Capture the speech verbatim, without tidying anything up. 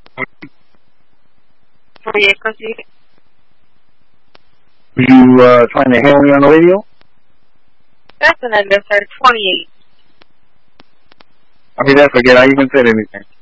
forty-eight, proceed. Were you uh, trying to hail me on the radio? That's an end, sir. twenty-eight. Okay, that's forget I even said anything.